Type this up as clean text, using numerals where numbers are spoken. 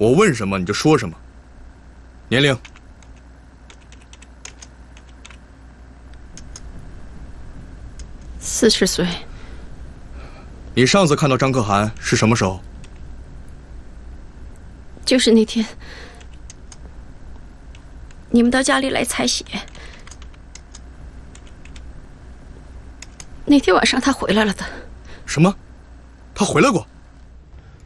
我问什么你就说什么。年龄 ？40岁。 你上次看到张可汗是什么时候？ 就是那天，你们到家里来采血。那天晚上他回来了的。 什么？他回来过？